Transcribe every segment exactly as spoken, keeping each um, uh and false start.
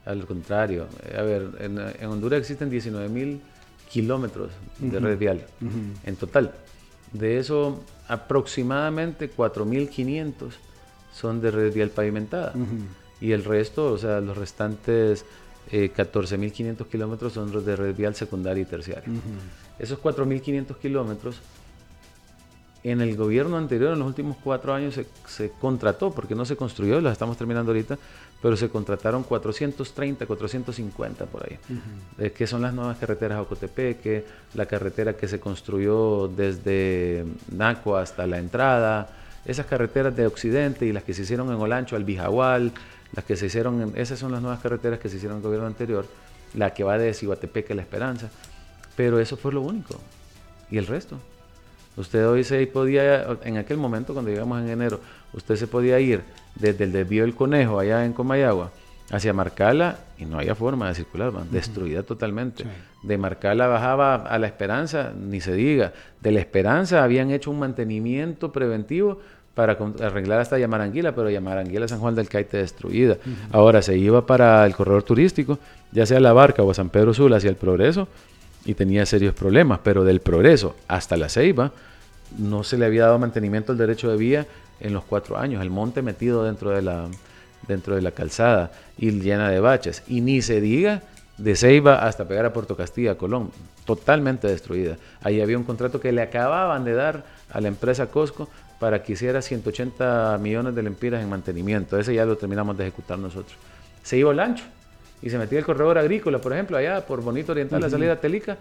Al contrario. A ver, en, en Honduras existen diecinueve mil kilómetros de uh-huh. red vial uh-huh. en total. De eso, aproximadamente cuatro mil quinientos son de red vial pavimentada. Uh-huh. Y el resto, o sea, los restantes eh, catorce mil quinientos kilómetros son de red vial secundaria y terciaria. Uh-huh. Esos cuatro mil quinientos kilómetros, en el gobierno anterior, en los últimos cuatro años, se, se contrató, porque no se construyó, las estamos terminando ahorita, pero se contrataron cuatrocientos treinta, cuatrocientos cincuenta por ahí, uh-huh. eh, que son las nuevas carreteras a Ocotepeque, la carretera que se construyó desde Naco hasta la entrada, esas carreteras de Occidente y las que se hicieron en Olancho, Albijahual, las que se hicieron, en, esas son las nuevas carreteras que se hicieron en el gobierno anterior, la que va de Ciguatepeque a La Esperanza, pero eso fue lo único, y el resto. Usted hoy se podía, en aquel momento cuando llegamos en enero, usted se podía ir desde el desvío del Conejo allá en Comayagua hacia Marcala y no había forma de circular, man, uh-huh. destruida totalmente. Sí. De Marcala bajaba a La Esperanza, ni se diga. De La Esperanza habían hecho un mantenimiento preventivo para arreglar hasta Yamaranguila, pero Yamaranguila, San Juan del Caite destruida. Uh-huh. Ahora se iba para el corredor turístico, ya sea La Barca o a San Pedro Sula hacia el Progreso, y tenía serios problemas, pero del Progreso hasta La Ceiba no se le había dado mantenimiento al derecho de vía en los cuatro años, el monte metido dentro de la, dentro de la calzada y llena de baches, y ni se diga de Ceiba hasta pegar a Puerto Castilla, Colón, totalmente destruida. Ahí había un contrato que le acababan de dar a la empresa Cosco para que hiciera ciento ochenta millones de lempiras en mantenimiento, ese ya lo terminamos de ejecutar nosotros. Se iba Olancho y se metía el corredor agrícola, por ejemplo, allá por Bonito Oriental, uh-huh. la salida a Telica,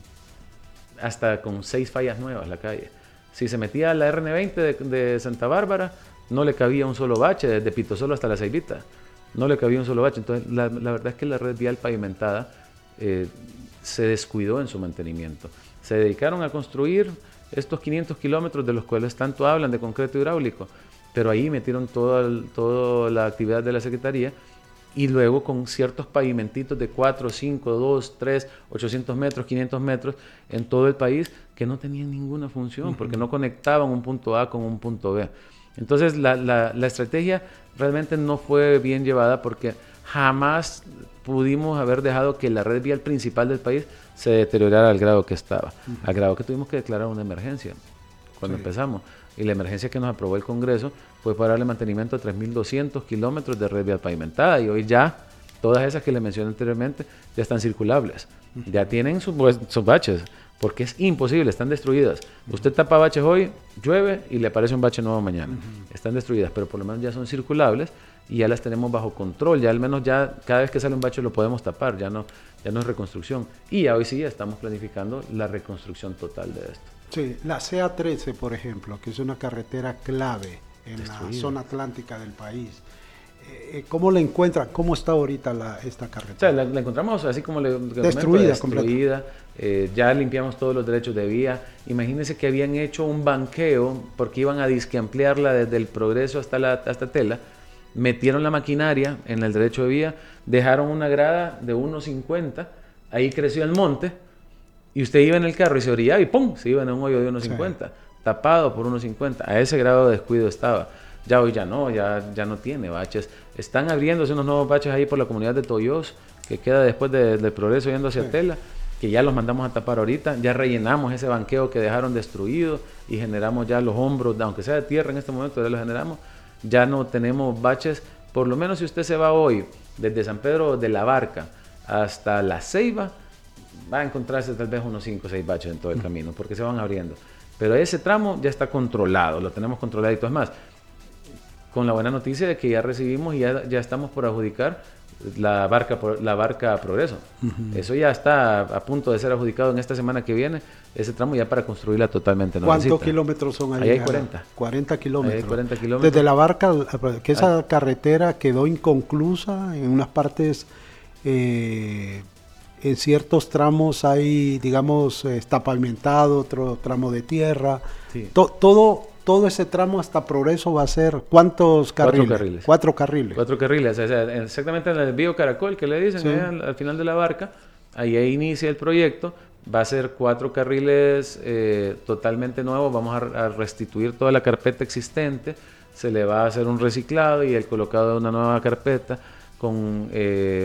uh-huh. hasta con seis fallas nuevas la calle. Si se metía a la R N veinte de, de Santa Bárbara, no le cabía un solo bache, desde Pitosolo hasta La Ceibita, no le cabía un solo bache. Entonces, la, la verdad es que la red vial pavimentada eh, se descuidó en su mantenimiento. Se dedicaron a construir estos quinientos kilómetros de los cuales tanto hablan de concreto hidráulico, pero ahí metieron toda, el, toda la actividad de la Secretaría, y luego con ciertos pavimentitos de cuatro, cinco, dos, tres, ochocientos metros, quinientos metros en todo el país que no tenían ninguna función, uh-huh. porque no conectaban un punto A con un punto B. Entonces la, la, la estrategia realmente no fue bien llevada porque jamás pudimos haber dejado que la red vial principal del país se deteriorara al grado que estaba, uh-huh. al grado que tuvimos que declarar una emergencia cuando sí. empezamos. Y la emergencia que nos aprobó el Congreso fue para darle mantenimiento a tres mil doscientos kilómetros de red vial pavimentada, y hoy ya todas esas que le mencioné anteriormente ya están circulables, uh-huh. ya tienen sus, sus baches, porque es imposible, están destruidas. Uh-huh. Usted tapa baches hoy, llueve y le aparece un bache nuevo mañana. Uh-huh. Están destruidas, pero por lo menos ya son circulables y ya las tenemos bajo control, ya al menos ya cada vez que sale un bache lo podemos tapar, ya no, ya no es reconstrucción. Y ya hoy sí ya estamos planificando la reconstrucción total de esto. Sí, la C A trece, por ejemplo, que es una carretera clave en Destruida. La zona atlántica del país. Eh, ¿Cómo la encuentran? ¿Cómo está ahorita la, esta carretera? O sea, la, la encontramos así como le comento, destruida, destruida. Eh, ya limpiamos todos los derechos de vía. Imagínense que habían hecho un banqueo porque iban a disque ampliarla desde el Progreso hasta la hasta Tela. Metieron la maquinaria en el derecho de vía, dejaron una grada de uno cincuenta, ahí creció el monte. Y usted iba en el carro y se orillaba y ¡pum! Se iba en un hoyo de uno cincuenta, sí. tapado por uno cincuenta. A ese grado de descuido estaba. Ya hoy ya no, ya, ya no tiene baches. Están abriéndose unos nuevos baches ahí por la comunidad de Toyos, que queda después de, del Progreso yendo hacia sí. Tela, que ya los mandamos a tapar ahorita. Ya rellenamos ese banqueo que dejaron destruido y generamos ya los hombros, aunque sea de tierra en este momento, ya los generamos. Ya no tenemos baches. Por lo menos si usted se va hoy desde San Pedro de la Barca hasta La Ceiba, va a encontrarse tal vez unos cinco o seis baches en todo el camino, porque se van abriendo. Pero ese tramo ya está controlado, lo tenemos controladito. Es más, con la buena noticia de que ya recibimos y ya, ya estamos por adjudicar la barca, la barca Progreso. Uh-huh. Eso ya está a punto de ser adjudicado en esta semana que viene, ese tramo ya para construirla totalmente nuevecita. ¿Cuántos kilómetros son ahí? Ahí hay cuarenta. cuarenta kilómetros. Ahí hay cuarenta kilómetros. Desde la barca, que esa Ay. carretera quedó inconclusa en unas partes... Eh, en ciertos tramos hay, digamos, está pavimentado, otro tramo de tierra. Sí. To, todo, todo ese tramo hasta Progreso va a ser, ¿cuántos carriles? Cuatro carriles. Cuatro carriles. Cuatro carriles. O sea, exactamente en el desvío Caracol que le dicen, sí. ahí al, al final de la barca, ahí, ahí inicia el proyecto. Va a ser cuatro carriles eh, totalmente nuevos. Vamos a, a restituir toda la carpeta existente. Se le va a hacer un reciclado y el colocado de una nueva carpeta con... Eh,